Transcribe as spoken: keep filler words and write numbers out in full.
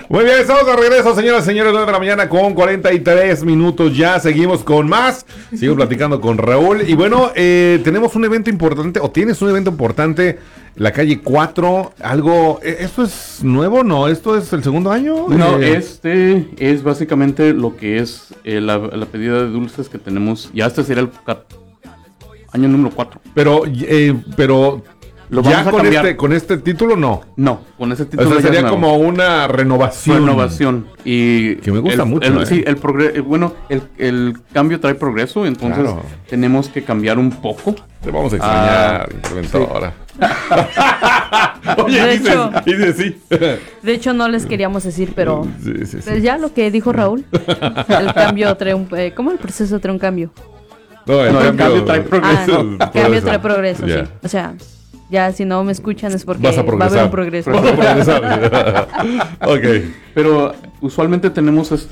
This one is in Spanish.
Muy bien, estamos de regreso, señoras y señores, nueve de la mañana con cuarenta y tres minutos ya. Seguimos con más. Sigo platicando con Raúl. Y bueno, eh, tenemos un evento importante, o tienes un evento importante, la calle cuatro. Algo, ¿esto es nuevo? No, ¿esto es el segundo año? No, eh, este es básicamente lo que es eh, la, la pedida de dulces que tenemos. Ya este sería el ca- año número cuatro. Pero, eh, pero... Lo ya vamos a con cambiar. este, con este título no. No, con ese O título sea, ya sería es nuevo. como una renovación. Renovación. Y que me gusta el, mucho. el- eh. Sí, el progre- bueno, el, el cambio trae progreso, entonces Claro. tenemos que cambiar un poco. Te vamos a extrañar, Ah, interventora. Oye, De dices, hecho- dices sí. De hecho, no les queríamos decir, pero Sí, sí, sí. pues ya lo que dijo Raúl, el cambio trae un... eh, ¿Cómo el proceso trae un cambio? No, el No, el cambio trae Ah, progreso. el cambio trae progreso, Ya. sí. O sea, ya si no me escuchan es porque Vas a va a haber progresar. un progreso. Vas a progresar. Ok. Pero usualmente tenemos este